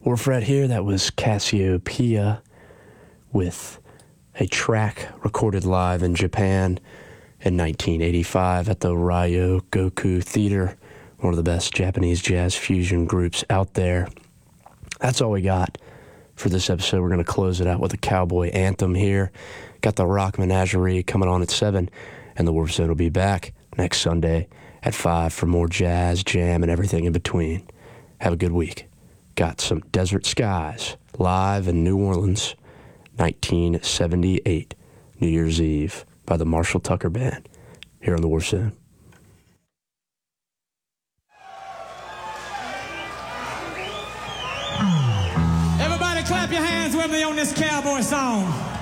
Or Fred here, that was Cassiopeia with a track recorded live in Japan in 1985 at the Ryogoku Theater, one of the best Japanese jazz fusion groups out there. That's all we got for this episode. We're going to close it out with a cowboy anthem here. Got the Rock Menagerie coming on at 7, and the Warp Zone will be back next Sunday at 5 for more jazz, jam, and everything in between. Have a good week. Got some Desert Skies live in New Orleans, 1978, New Year's Eve, by the Marshall Tucker Band, here on the Warp Zone. Everybody clap your hands with me on this cowboy song.